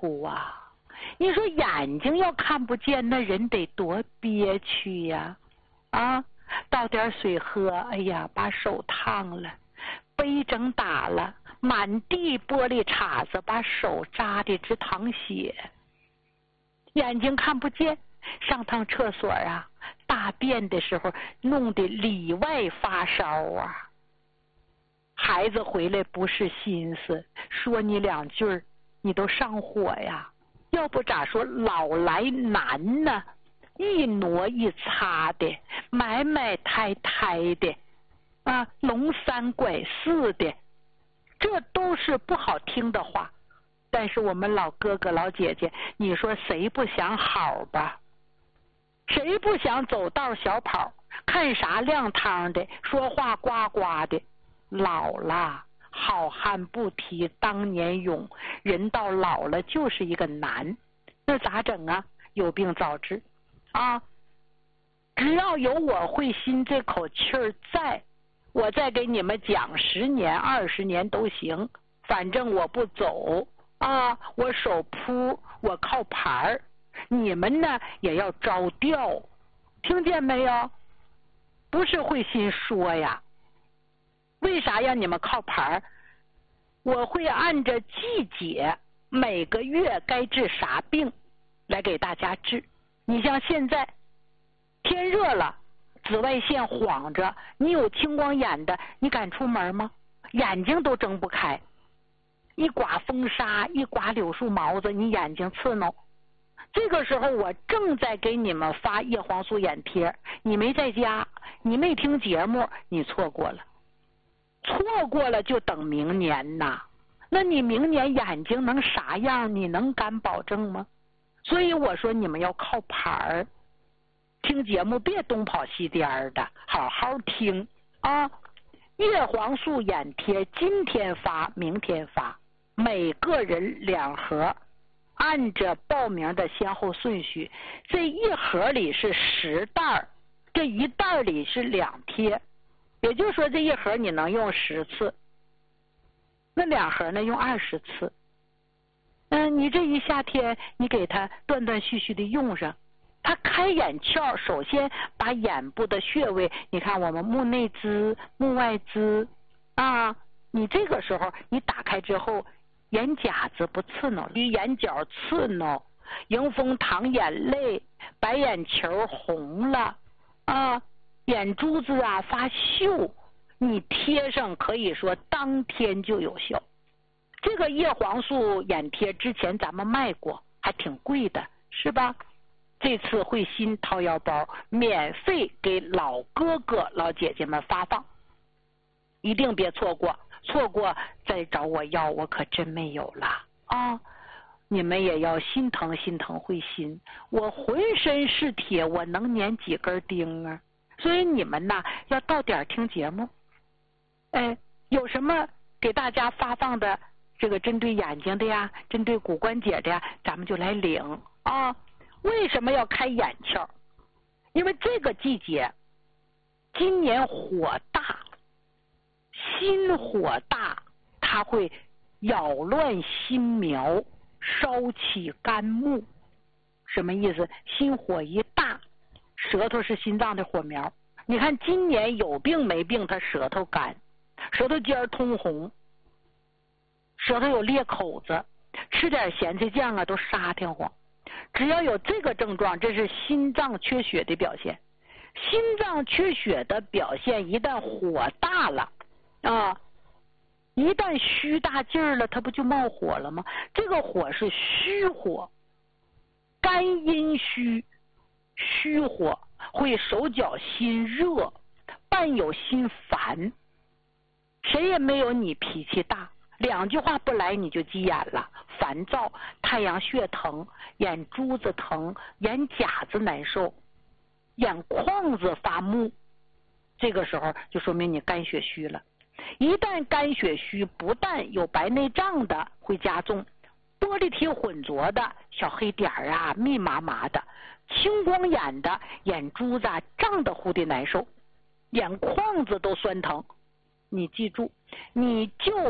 乎啊！你说眼睛要看不见，那人得多憋屈呀！啊，倒点水喝，哎呀，把手烫了，杯整打了，满地玻璃碴子，把手扎的直淌血。眼睛看不见，上趟厕所啊，大便的时候弄得里外发烧啊。孩子回来不是心思，说你两句你都上火呀。要不咋说老来难呢，一挪一擦的，埋埋汰汰的啊，龙三拐四的，这都是不好听的话。但是我们老哥哥老姐姐，你说谁不想好吧？谁不想走道小跑，看啥亮堂的，说话呱呱的？老了，好汉不提当年勇，人到老了就是一个难，那咋整啊？有病早治啊！只要有我慧心这口气儿在，我再给你们讲10年20年都行，反正我不走啊，我手扑，我靠牌儿，你们呢也要着调，听见没有？不是慧心说呀。为啥让你们靠牌？我会按着季节，每个月该治啥病来给大家治。你像现在天热了，紫外线晃着，你有青光眼的，你敢出门吗？眼睛都睁不开，一刮风沙，一刮柳树毛子，你眼睛刺挠。这个时候我正在给你们发叶黄素眼贴，你没在家，你没听节目，你错过了。错过了就等明年呐，那你明年眼睛能啥样？你能敢保证吗？所以我说你们要靠牌儿，听节目别东跑西颠的，好好听啊！叶黄素眼贴今天发，明天发，每个人2盒，按着报名的先后顺序，这一盒里是10袋，这一袋里是2贴。也就是说这一盒你能用10次，那2盒呢用20次。你这一夏天你给它断断续续的用上，它开眼窍，首先把眼部的穴位，你看我们目内眦、目外眦啊，你这个时候你打开之后，眼甲子不刺挠，眼角刺挠，迎风淌眼泪，白眼球红了啊，眼珠子啊发锈，你贴上可以说当天就有效。这个叶黄素眼贴之前咱们卖过，还挺贵的，是吧？这次慧心掏腰包，免费给老哥哥老姐姐们发放，一定别错过，错过再找我要，我可真没有了啊！你们也要心疼心疼慧心，我浑身是铁，我能粘几根钉啊？所以你们呐要到点听节目。有什么给大家发放的这个针对眼睛的呀，针对骨关节的呀，咱们就来领啊。为什么要开眼窍？因为这个季节今年火大，心火大，它会扰乱心苗，烧起肝木。什么意思？心火一大，舌头是心脏的火苗，你看今年有病没病，他舌头干，舌头尖通红，舌头有裂口子，吃点咸菜酱啊都沙挺慌。只要有这个症状，这是心脏缺血的表现。心脏缺血的表现一旦火大了啊，一旦虚大劲儿了，它不就冒火了吗？这个火是虚火，肝阴虚，虚火会手脚心热，伴有心烦。谁也没有你脾气大，2句话不来你就急眼了，烦躁，太阳穴疼，眼珠子疼，眼甲子难受，眼眶子发木，这个时候就说明你肝血虚了。一旦肝血虚，不但有白内障的会加重，玻璃体混浊的小黑点啊密麻麻的，青光眼的眼珠子胀得乎的难受，眼眶子都酸疼。你记住，你就